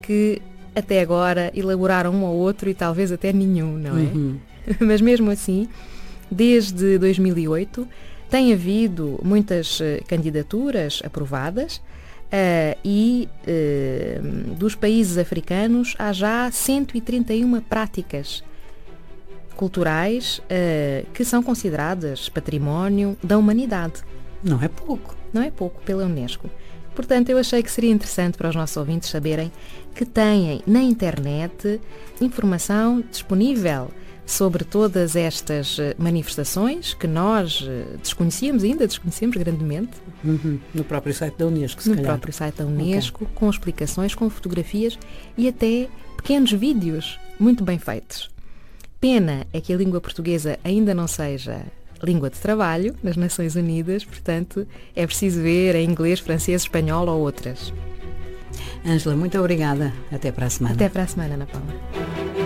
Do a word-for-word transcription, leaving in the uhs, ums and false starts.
que até agora elaboraram um ou outro e talvez até nenhum, não é? Uhum. Mas mesmo assim, desde dois mil e oito, tem havido muitas uh, candidaturas aprovadas uh, e uh, dos países africanos há já cento e trinta e uma práticas culturais uh, que são consideradas património da humanidade. Não é pouco. Não é pouco pela Unesco. Portanto, eu achei que seria interessante para os nossos ouvintes saberem que têm na internet informação disponível sobre todas estas manifestações que nós desconhecíamos, ainda desconhecemos grandemente. Uhum. No próprio site da Unesco, se No calhar. próprio site da Unesco, Okay. com explicações, com fotografias e até pequenos vídeos muito bem feitos. Pena é que a língua portuguesa ainda não seja língua de trabalho nas Nações Unidas, portanto, é preciso ver em inglês, francês, espanhol ou outras. Ângela, muito obrigada. Até para a semana. Até para a semana, Ana Paula.